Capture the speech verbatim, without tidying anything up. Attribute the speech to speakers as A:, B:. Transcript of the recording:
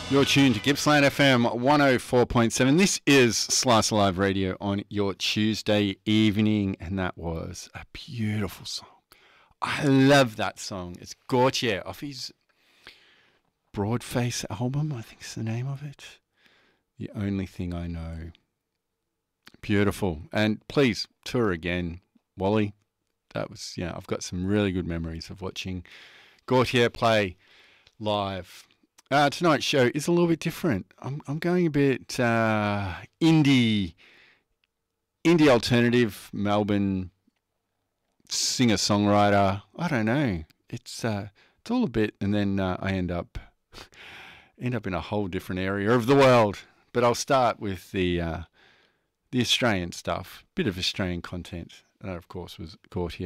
A: You're tuned to Gippsland F M one oh four point seven. This is Slice Alive Radio on your Tuesday evening, and that was a beautiful song. I love that song. It's Gautier off his Broadface album, I think is the name of it. The Only Thing I Know. Beautiful. And please, tour again, Wally. That was, yeah, I've got some really good memories of watching Gautier play live. Uh, tonight's show is a little bit different. I'm I'm going a bit uh, indie, indie alternative, Melbourne singer-songwriter. I don't know. It's uh, it's all a bit, and then uh, I end up end up in a whole different area of the world. But I'll start with the uh, the Australian stuff, bit of Australian content. And that, of course, was Gautier.